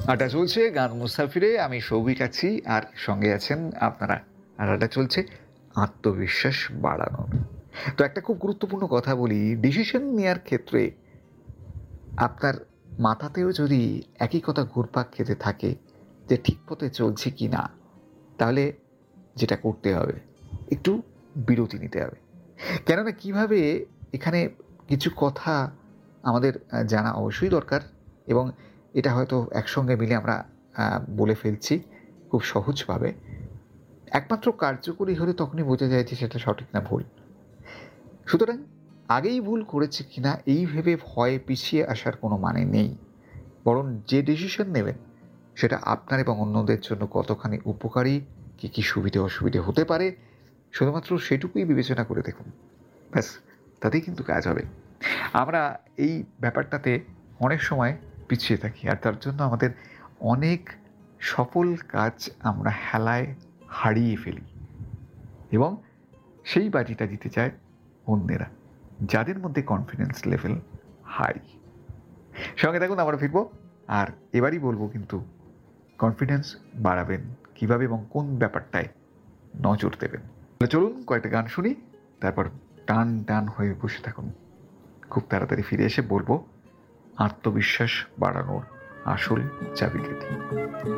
আড্ডা চলছে গান মুসাফিরে, আমি সৌভিক আছি আর সঙ্গে আছেন আপনারা। আর আড্ডা চলছে আত্মবিশ্বাস বাড়ানোর। তো একটা খুব গুরুত্বপূর্ণ কথা বলি, ডিসিশন নেওয়ার ক্ষেত্রে আপনার মাথাতেও যদি একই কথা ঘুরপাক খেতে থাকে যে ঠিক পথে চলছি কি না, তাহলে যেটা করতে হবে একটু বিরতি নিতে হবে। কেননা কিভাবে এখানে কিছু কথা আমাদের জানা অবশ্যই দরকার, এবং এটা হয়তো একসঙ্গে মিলে আমরা বলে ফেলছি খুব সহজভাবে। একমাত্র কার্যকরী হলে তখনই বোঝা যায় যে সেটা সঠিক না ভুল। সুতরাং আগেই ভুল করেছি কিনা এই ভেবে ভয়ে পিছিয়ে আসার কোনো মানে নেই, বরং যে ডিসিশন নেবেন সেটা আপনার এবং অন্যদের জন্য কতখানি উপকারী, কী কী সুবিধে অসুবিধে হতে পারে, শুধুমাত্র সেটুকুই বিবেচনা করে দেখুন। ব্যাস, তাতেই কিন্তু কাজ হবে। আমরা এই ব্যাপারটাতে অনেক সময় পিছিয়ে থাকি, আর তার জন্য আমাদের অনেক সফল কাজ আমরা হেলায় হারিয়ে ফেলি, এবং সেই বাজিটা দিতে চায় অন্যেরা, যাদের মধ্যে কনফিডেন্স লেভেল হাই। সঙ্গে থাকুন, আমরা ফিরবো। আর এবারই বলবো কিন্তু কনফিডেন্স বাড়াবেন কীভাবে এবং কোন ব্যাপারটায় নজর দেবেন। চলুন কয়েকটা গান শুনি, তারপর টান টান হয়ে বসে থাকুন। খুব তাড়াতাড়ি ফিরে এসে বলবো আত্মবিশ্বাস বাড়ানোর আসল চাবিকাঠি।